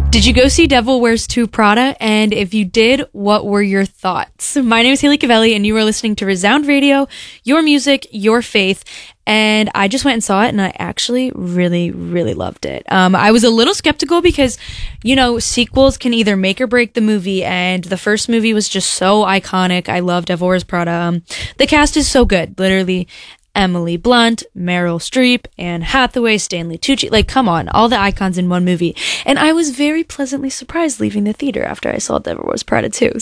Did you go see Devil Wears 2 Prada? And if you did, what were your thoughts? My name is Haley Cavelli, and you are listening to Resound Radio, your music, your faith. And I just went and saw it, and I actually really, really loved it. I was a little skeptical because, sequels can either make or break the movie, and the first movie was just so iconic. I love Devil Wears Prada. The cast is so good, literally. Emily Blunt, Meryl Streep, Anne Hathaway, Stanley Tucci. Like, come on, all the icons in one movie. And I was very pleasantly surprised leaving the theater after I saw Devil Wears Prada 2.